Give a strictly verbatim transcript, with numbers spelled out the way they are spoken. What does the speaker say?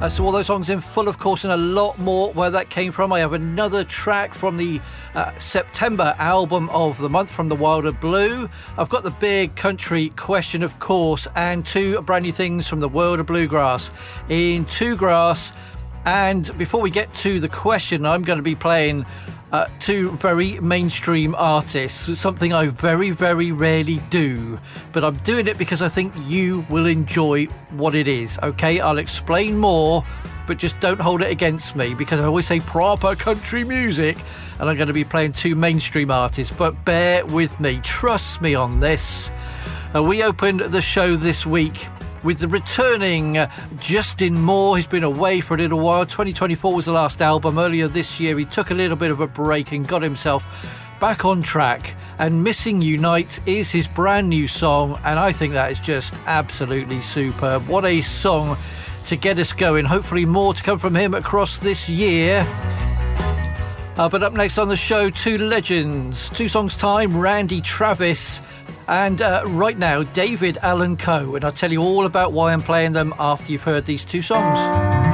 Uh, so all those songs in full, of course, and a lot more where that came from. I have another track from the uh, September album of the month from The Wilder Blue. I've got the big country question, of course, and two brand new things from the world of bluegrass in Two Grass. And before we get to the question, I'm going to be playing uh, two very mainstream artists, something I very, very rarely do. But I'm doing it because I think you will enjoy what it is, okay? I'll explain more, but just don't hold it against me, because I always say proper country music, and I'm going to be playing two mainstream artists. But bear with me, trust me on this. Uh, we opened the show this week with the returning Justin Moore. He's been away for a little while. twenty twenty-four was the last album. Earlier this year, he took a little bit of a break and got himself back on track. And Missing You Night is his brand new song, and I think that is just absolutely superb. What a song to get us going. Hopefully more to come from him across this year. Uh, but up next on the show, two legends. Two songs time, Randy Travis and uh, right now, David Allan Coe. And I'll tell you all about why I'm playing them after you've heard these two songs.